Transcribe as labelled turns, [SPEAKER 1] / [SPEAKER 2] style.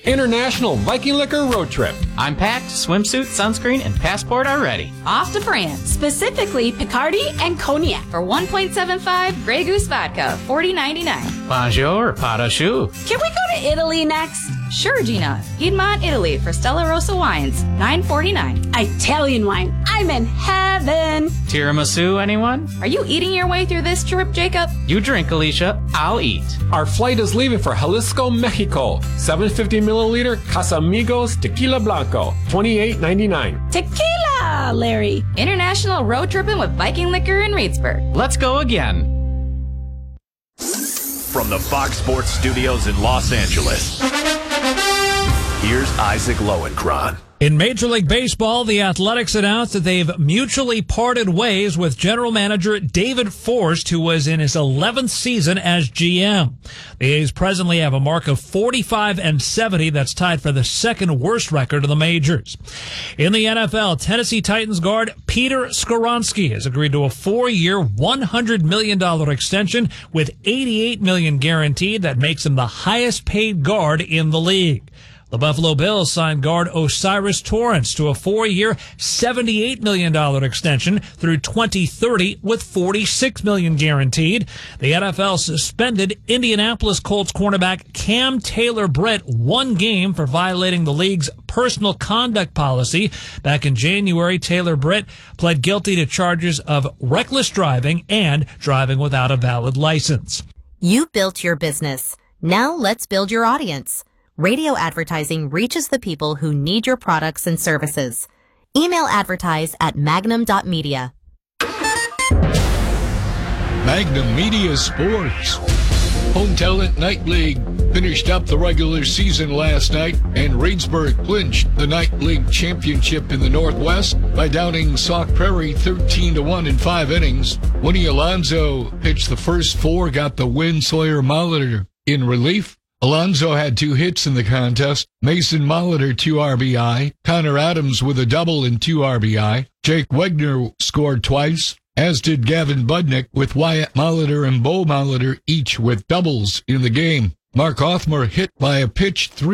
[SPEAKER 1] International Viking Liquor Road Trip.
[SPEAKER 2] I'm packed, swimsuit, sunscreen, and passport are ready.
[SPEAKER 3] Off to France, specifically Picardy and Cognac for 1.75 Grey Goose Vodka, $40.99.
[SPEAKER 2] Bonjour, pas de choux.
[SPEAKER 3] Can we go to Italy next? Sure, Gina. Piedmont, Italy for Stella Rosa wines, $9.49. Italian wine. I'm in heaven.
[SPEAKER 2] Tiramisu, anyone?
[SPEAKER 3] Are you eating your way through this trip, Jacob?
[SPEAKER 2] You drink, Alicia. I'll eat.
[SPEAKER 1] Our flight is leaving for Jalisco, Mexico. 750 milliliter Casamigos Tequila Blanco, $28.99.
[SPEAKER 3] Tequila, Larry. International road tripping with Viking Liquor in Reedsburg.
[SPEAKER 2] Let's go again.
[SPEAKER 4] From the Fox Sports Studios in Los Angeles, here's Isaac Lowenkron.
[SPEAKER 5] In Major League Baseball, the Athletics announced that they've mutually parted ways with general manager David Forst, who was in his 11th season as GM. The A's presently have a mark of 45-70 that's tied for the second worst record in the majors. In the NFL, Tennessee Titans guard Peter Skoronski has agreed to a 4-year, $100 million extension with $88 million guaranteed. That makes him the highest paid guard in the league. The Buffalo Bills signed guard Osiris Torrance to a 4-year, $78 million extension through 2030 with $46 million guaranteed. The NFL suspended Indianapolis Colts cornerback Cam Taylor-Britt 1 game for violating the league's personal conduct policy. Back in January, Taylor-Britt pled guilty to charges of reckless driving and driving without a valid license.
[SPEAKER 6] You built your business. Now let's build your audience. Radio advertising reaches the people who need your products and services. Email advertise at magnum.media.
[SPEAKER 7] Magnum Media Sports. Home Talent Night League finished up the regular season last night, and Reedsburg clinched the Night League championship in the Northwest by downing Sauk Prairie 13-1 in 5 innings. Winnie Alonso pitched the first 4, got the win. Sawyer Molitor in relief. Alonso had 2 hits in the contest. Mason Molitor 2 RBI. Connor Adams with a double and 2 RBI. Jake Wegner scored twice, as did Gavin Budnick, with Wyatt Molitor and Bo Molitor each with doubles in the game. Mark Othmer hit by a pitch 3